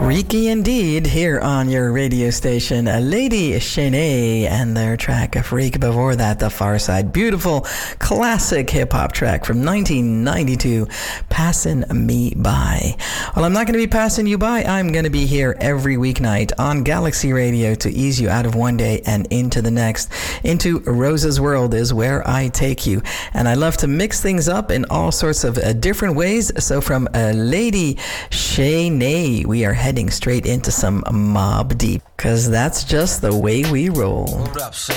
Freaky indeed here on your radio station. Lady Shanae and their track Freak. Before that, The Far Side. Beautiful classic hip-hop track from 1992, Passing Me By. Well, I'm not going to be passing you by. I'm going to be here every weeknight on Galaxy Radio to ease you out of one day and into the next. Into Rosa's World is where I take you. And I love to mix things up in all sorts of different ways. So from Lady Shanae, we are heading straight into some Mobb Deep, because that's just the way we roll.